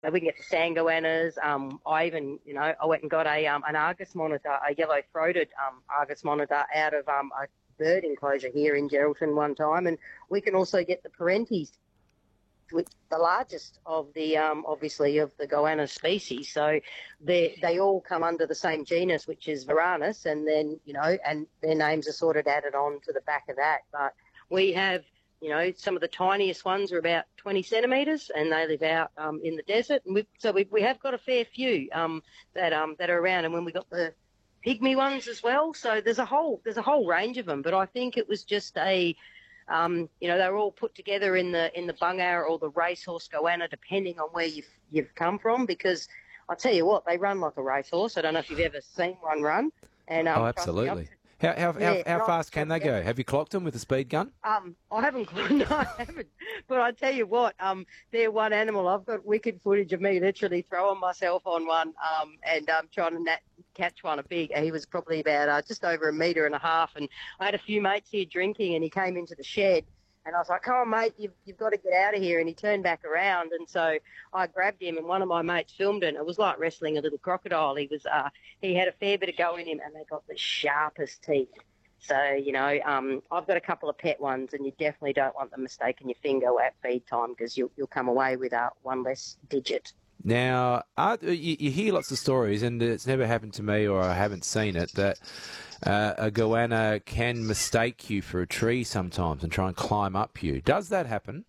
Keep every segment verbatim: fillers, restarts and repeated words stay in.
we can get the sangoannas. Um, I even, you know, I went and got a um, an Argus monitor, a yellow-throated um, Argus monitor out of um, a bird enclosure here in Geraldton one time, and we can also get the Parentes, which the largest of the um, obviously of the goanna species. So they they all come under the same genus, which is Varanus, and then you know, and their names are sort of added on to the back of that. But we have, you know, some of the tiniest ones are about twenty centimetres, and they live out um, in the desert. And we, so we we have got a fair few um, that um that are around. And when we got the pygmy ones as well, so there's a whole there's a whole range of them. But I think it was just a Um, you know, they were all put together in the in the bungar or the racehorse goanna, depending on where you've you've come from. Because I'll tell you what, they run like a racehorse. I don't know if you've ever seen one run. And um, oh, absolutely. How how yeah, how, how not, fast can they go? Have you clocked them with a speed gun? Um, I haven't, no, I haven't. But I tell you what, um, they're one animal. I've got wicked footage of me literally throwing myself on one, um, and um, trying to nat- catch one. A big. He was probably about uh, just over a metre and a half. And I had a few mates here drinking, and he came into the shed. And I was like, come on, mate, you've, you've got to get out of here. And he turned back around. And so I grabbed him, and one of my mates filmed it. And it was like wrestling a little crocodile. He was, uh, he had a fair bit of go in him, and they got the sharpest teeth. So, you know, um, I've got a couple of pet ones, and you definitely don't want them mistaking your finger at feed time, because you'll, you'll come away with uh, one less digit. Now, are, you, you hear lots of stories, and it's never happened to me, or I haven't seen it, that uh, a goanna can mistake you for a tree sometimes and try and climb up you. Does that happen?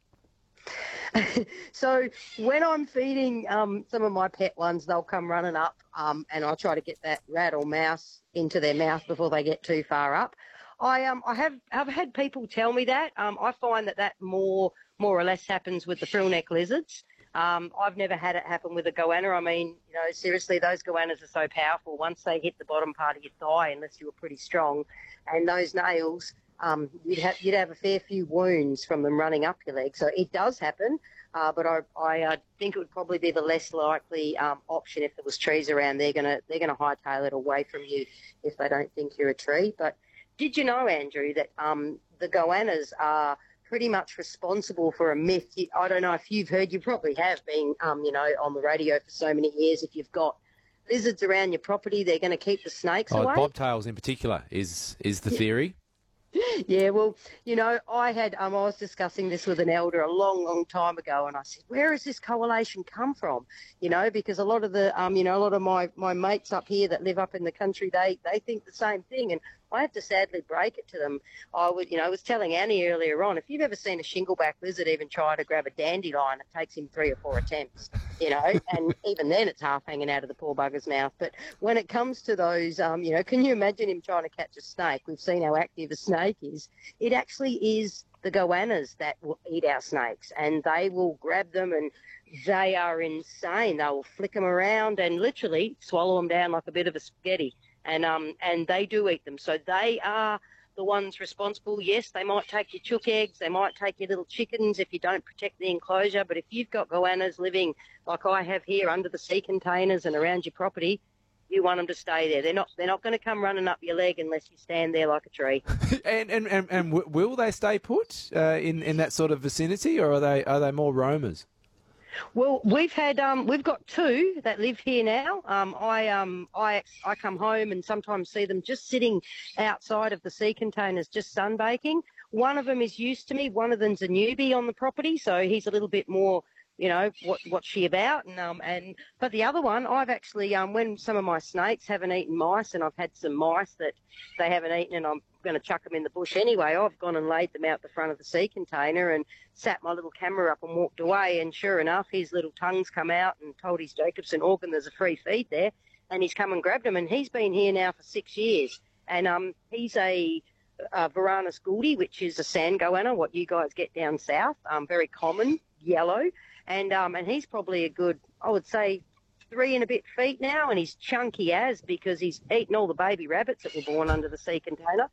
So when I'm feeding um, some of my pet ones, they'll come running up, um, and I'll try to get that rat or mouse into their mouth before they get too far up. I um I have I've had people tell me that. Um, I find that that more more or less happens with the frillneck lizards. Um, I've never had it happen with a goanna. I mean, you know, seriously, those goannas are so powerful. Once they hit the bottom part of your thigh, unless you were pretty strong, and those nails, um, you'd have you'd have a fair few wounds from them running up your leg. So it does happen, uh, but I I uh, think it would probably be the less likely um, option if there was trees around. They're gonna they're gonna hightail it away from you if they don't think you're a tree. But did you know, Andrew, that um, the goannas are pretty much responsible for a myth? I don't know if you've heard, you probably have, been, um, you know, on the radio for so many years. If you've got lizards around your property, they're going to keep the snakes oh, away. Bobtails in particular is is the theory. Yeah, well, you know, I had um, I was discussing this with an elder a long, long time ago, and I said, where has this correlation come from? You know, because a lot of the, um, you know, a lot of my, my mates up here that live up in the country, they, they think the same thing, and I have to sadly break it to them. I would, you know, I was telling Annie earlier on, if you've ever seen a shingleback lizard even try to grab a dandelion, it takes him three or four attempts, you know, and even then it's half hanging out of the poor bugger's mouth. But when it comes to those, um, you know, can you imagine him trying to catch a snake? We've seen how active a snake is. It actually is the goannas that will eat our snakes, and they will grab them, and they are insane. They will flick them around and literally swallow them down like a bit of a spaghetti. And um and they do eat them. So they are the ones responsible. Yes, they might take your chook eggs, they might take your little chickens if you don't protect the enclosure. But if you've got goannas living like I have here under the sea containers and around your property, you want them to stay there. They're not they're not going to come running up your leg unless you stand there like a tree. and and, and, and w- will they stay put uh, in in that sort of vicinity, or are they are they more roamers? Well, we've had um, we've got two that live here now. Um, I um, I I come home and sometimes see them just sitting outside of the sea containers, just sunbaking. One of them is used to me. One of them's a newbie on the property, so he's a little bit more, you know, what what's she about? And um, and but the other one, I've actually um, when some of my snakes haven't eaten mice, and I've had some mice that they haven't eaten, and I'm going to chuck them in the bush anyway, I've gone and laid them out the front of the sea container and sat my little camera up and walked away, and sure enough, his little tongue's come out and told his Jacobson organ there's a free feed there, and he's come and grabbed him, and he's been here now for six years, and um, he's a, a Varanus gouldi, which is a sand goanna, what you guys get down south, um, very common, yellow, and um, and he's probably a good, I would say, three and a bit feet now, and he's chunky as, because he's eaten all the baby rabbits that were born under the sea container.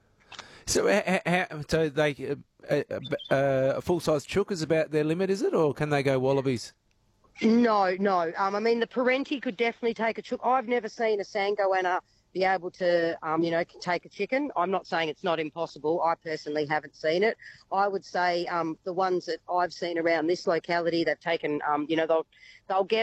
So, uh, how, so they uh, uh, a full-size chook is about their limit, is it, or can they go wallabies? No, no. Um, I mean, the Parenti could definitely take a chook. I've never seen a sand goanna be able to, um, you know, take a chicken. I'm not saying it's not impossible. I personally haven't seen it. I would say um, the ones that I've seen around this locality, they've taken, um, you know, they'll they'll get